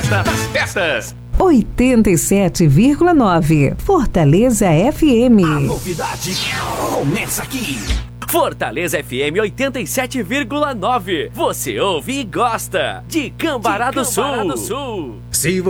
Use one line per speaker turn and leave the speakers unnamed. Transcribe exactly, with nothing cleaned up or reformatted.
festa das festas.
oitenta e sete vírgula nove Fortaleza F M.
A novidade começa aqui. Fortaleza F M oitenta e sete vírgula nove. Você ouve e gosta de Cambará do Sul.
Se